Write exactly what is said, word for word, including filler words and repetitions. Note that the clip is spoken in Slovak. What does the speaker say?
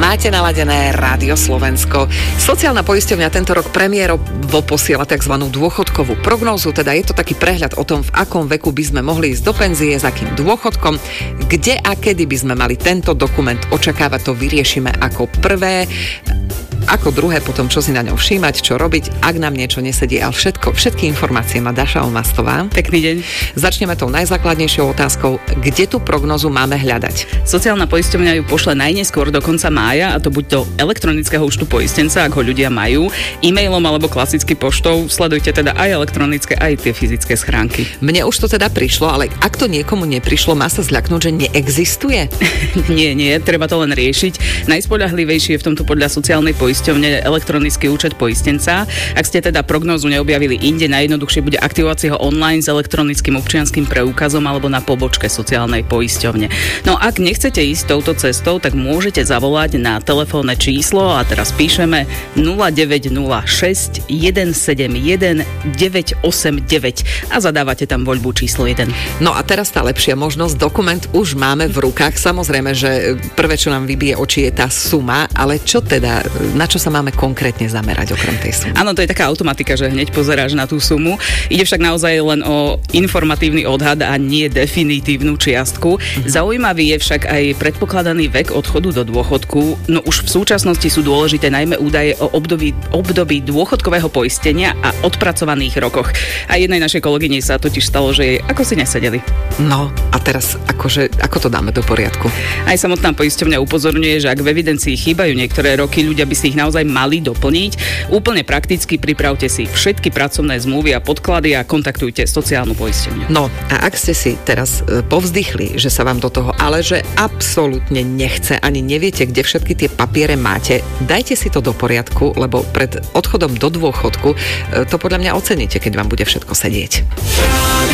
Máte naladené Rádio Slovensko. Sociálna poisťovňa tento rok premiérovo posiela tzv. Dôchodkovú prognózu, teda je to taký prehľad o tom, v akom veku by sme mohli ísť do penzie, s akým dôchodkom, kde a kedy by sme mali tento dokument očakávať, to vyriešime ako prvé. Ako druhé potom, čo si na ňom všímať, čo robiť, ak nám niečo nesedí, ale všetko, všetky informácie má Dáša Olmastová. Pekný deň. Začneme tou najzákladnejšou otázkou, kde tú prognozu máme hľadať? Sociálna poisťovňa ju pošle najneskôr do konca mája, a to buď do elektronického účtu poistenca, ak ho ľudia majú, e-mailom alebo klasicky poštou. Sledujte teda aj elektronické, aj tie fyzické schránky. Mne už to teda prišlo, ale ak to niekomu neprišlo, má sa zľaknúť, že neexistuje? nie, nie, treba to len riešiť. Najspoľahlivejšie je v tomto podľa sociálnej poisťovne elektronický účet poistenca. Ak ste teda prognózu neobjavili inde, najjednoduchšie bude aktivovať si ho online s elektronickým občianskym preukazom alebo na pobočke sociálnej poisťovne. No ak nechcete ísť touto cestou, tak môžete zavolať na telefónne číslo, a teraz píšeme nula deväť nula šesť jeden sedem jeden deväť osem deväť a zadávate tam voľbu číslo jeden. No a teraz tá lepšia možnosť, dokument už máme v rukách. Samozrejme, že prvé, čo nám vybije oči, je tá suma, ale čo teda, na čo sa máme konkrétne zamerať okrem tej sumy? Áno, to je taká automatika, že hneď pozeráš na tú sumu. Ide však naozaj len o informatívny odhad a nie definitívnu čiastku. Mhm. Zaujímavý je však aj predpokladaný vek odchodu do dôchodku. No už v súčasnosti sú dôležité najmä údaje o období, období dôchodkového poistenia a odpracovaných rokoch. A jednej našej kolegyne sa totiž stalo, že jej ako si nesedeli. No a teraz akože, ako to dáme do poriadku? Aj samotná poisťovňa upozorňuje, že ak v evidencii chýbajú niektoré roky, ľudia by si ich naozaj mali doplniť. Úplne prakticky pripravte si všetky pracovné zmluvy a podklady a kontaktujte sociálnu poisťovňu. No a ak ste si teraz e, povzdychli, že sa vám do toho ale že absolútne nechce, ani neviete, kde všetky tie papiere máte, dajte si to do poriadku, lebo pred odchodom do dôchodku e, to podľa mňa oceníte, keď vám bude všetko sedieť.